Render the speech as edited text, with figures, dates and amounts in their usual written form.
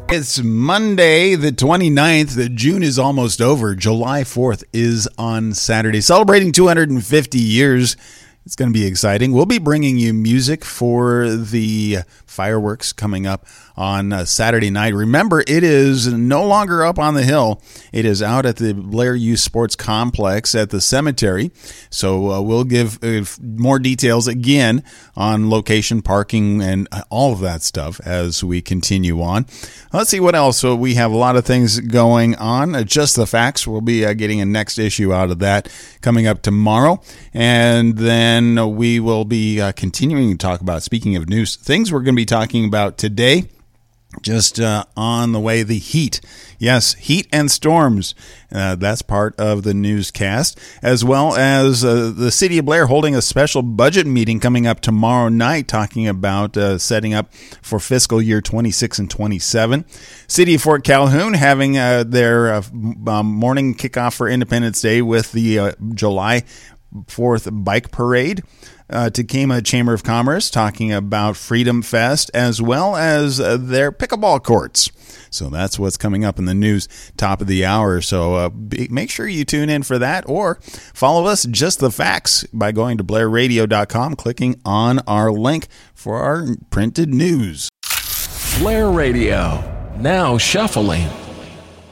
It's Monday, the 29th. June is almost over. July 4th is on Saturday. Celebrating 250 years. It's going to be exciting. We'll be bringing you music for the fireworks coming up on Saturday night. Remember, it is no longer up on the hill. It is out at the Blair Youth Sports Complex at the cemetery. So we'll give more details again on location, parking, and all of that stuff as we continue on. Let's see what else. So we have a lot of things going on. Just the Facts. We'll be getting a next issue out of that coming up tomorrow. And then we will be continuing to talk about, speaking of news, things we're going to be talking about today. Just on the way, the heat. Yes, heat and storms. That's part of the newscast, as well as the City of Blair holding a special budget meeting coming up tomorrow night, talking about setting up for fiscal year 26 and 27. City of Fort Calhoun having their morning kickoff for Independence Day with the July 4th bike parade. Tacoma Chamber of Commerce talking about Freedom Fest, as well as their pickleball courts. So that's what's coming up in the news, top of the hour. So make sure you tune in for that, or follow us, Just the Facts, by going to BlairRadio.com, clicking on our link for our printed news. Blair Radio, now shuffling.